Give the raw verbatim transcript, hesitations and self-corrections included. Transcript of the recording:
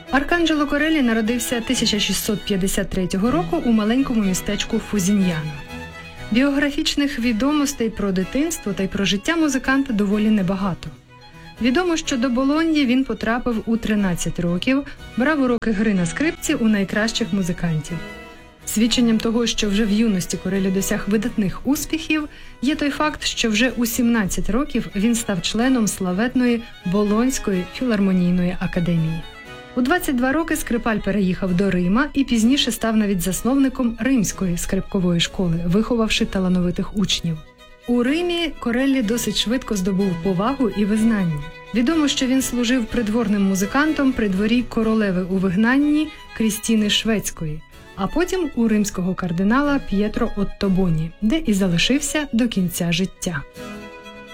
Арканджело Кореллі народився тисяча шістсот п'ятдесят третього року у маленькому містечку Фузіньяно. Біографічних відомостей про дитинство та й про життя музиканта доволі небагато. Відомо, що до Болоньї він потрапив у тринадцять років, брав уроки гри на скрипці у найкращих музикантів. Свідченням того, що вже в юності Кореллі досяг видатних успіхів, є той факт, що вже у сімнадцять років він став членом славетної Болонської філармонійної академії. У двадцять два роки Скрипаль переїхав до Рима і пізніше став навіть засновником Римської скрипкової школи, виховавши талановитих учнів. У Римі Кореллі досить швидко здобув повагу і визнання. Відомо, що він служив придворним музикантом при дворі королеви у вигнанні Крістіни Шведської, а потім у римського кардинала П'єтро Оттобоні, де і залишився до кінця життя.